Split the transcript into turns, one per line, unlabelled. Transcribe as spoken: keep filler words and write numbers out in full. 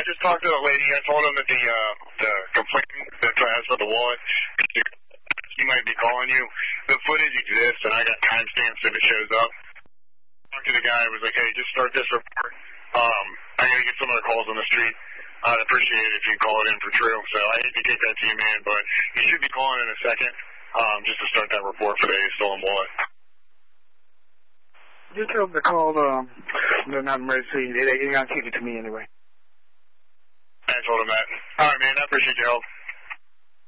just talked to the lady. I told him that the uh, the complaint that has for the wallet, he might be calling you. The footage exists, and I got timestamps if it shows up. I talked to the guy. I was like, hey, just start this report. Um, I got to get some other calls on the street. I'd appreciate it if you call it in for true. So I hate to kick that to you, man, but you should be calling in a second um, just to start that report for the stolen wallet.
Just tell them to call um, the non-emergency. They're going to kick it to me anyway.
I told him that. All right, man. I appreciate your help.